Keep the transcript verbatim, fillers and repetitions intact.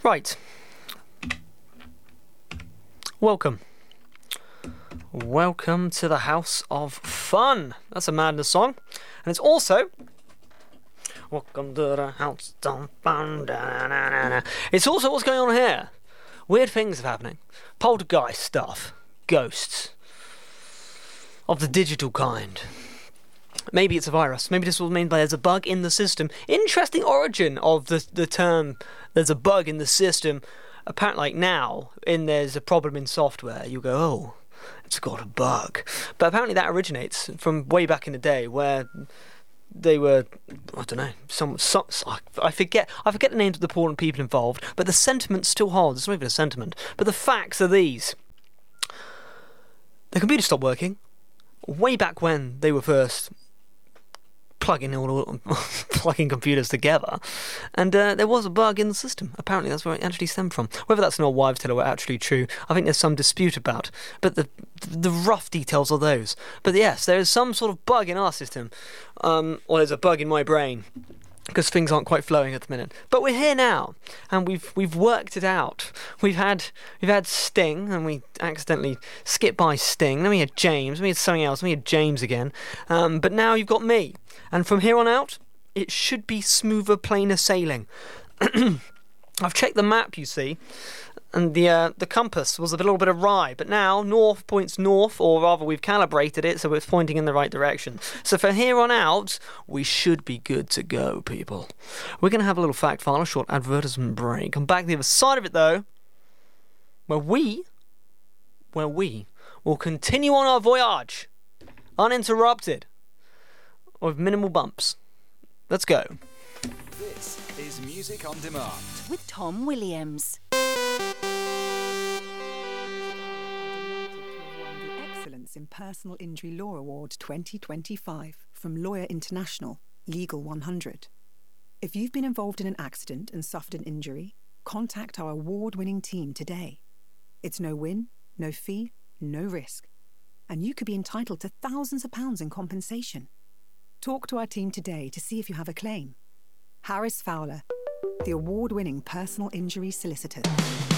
Right. Welcome. Welcome to the House of Fun. That's a Madness song. And it's also... Welcome to the House of Fun. Da, na, na, na. It's also what's going on here. Weird things are happening. Poltergeist stuff. Ghosts. Of the digital kind. Maybe it's a virus. Maybe this will mean there's a bug in the system. Interesting origin of the the term, there's a bug in the system. Apparently, like now, in there's a problem in software, you go, oh, it's got a bug. But apparently that originates from way back in the day where they were, I don't know, some, some I forget I forget the names of the important people involved, but the sentiment still holds. It's not even a sentiment. But the facts are these. The computer stopped working way back when they were first plugging all plugging computers together, and uh, there was a bug in the system. Apparently, that's where it actually stemmed from. Whether that's an old wives' tale or actually true, I think there's some dispute about. But the the rough details are those. But yes, there is some sort of bug in our system, um, or there's a bug in my brain because things aren't quite flowing at the minute. But we're here now, and we've we've worked it out. We've had we've had Sting, and we accidentally skipped by Sting. Then we had James. Then we had something else. Then we had James again. Um, but now you've got me. And from here on out, it should be smoother, plainer sailing. I've checked the map, you see, and the uh, the compass was a little bit awry. But now, north points north, or rather we've calibrated it so it's pointing in the right direction. So from here on out, we should be good to go, people. We're going to have a little fact file, a short advertisement break. Come back to the other side of it, though, where we, where we will continue on our voyage, uninterrupted, with minimal bumps. Let's go. This is Music on Demand with Tom Williams. The Excellence in Personal Injury Law Award twenty twenty-five from Lawyer International, Legal one hundred. If you've been involved in an accident and suffered an injury, contact our award-winning team today. It's no win, no fee, no risk. And you could be entitled to thousands of pounds in compensation. Talk to our team today to see if you have a claim. Harris Fowler, the award-winning personal injury solicitor.